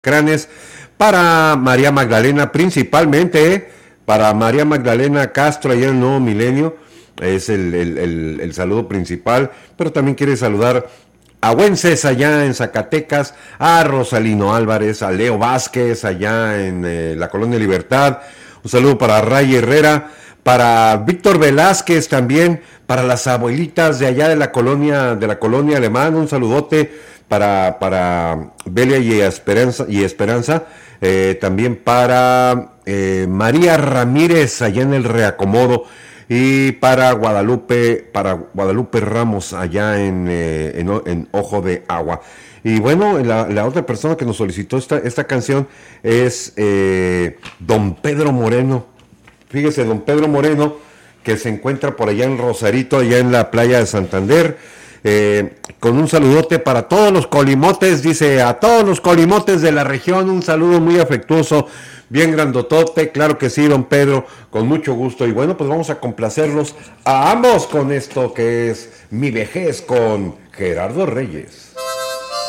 Cranes, para María Magdalena principalmente, para María Magdalena Castro allá en el Nuevo Milenio, es el saludo principal, pero también quiere saludar a Wences allá en Zacatecas, a Rosalino Álvarez, a Leo Vázquez allá en la Colonia Libertad, un saludo para Ray Herrera, para Víctor Velázquez también, para las abuelitas de allá de la colonia alemana, un saludote para Belia y Esperanza, también para María Ramírez allá en el Reacomodo y para Guadalupe Ramos allá en Ojo de Agua. Y bueno, la otra persona que nos solicitó esta canción es don Pedro Moreno. Fíjese, don Pedro Moreno, que se encuentra por allá en Rosarito, allá en la playa de Santander, con un saludote para todos los colimotes, dice, a todos los colimotes de la región, un saludo muy afectuoso, bien grandotote, claro que sí, don Pedro, con mucho gusto. Y bueno, pues vamos a complacerlos a ambos con esto que es Mi Vejez con Gerardo Reyes.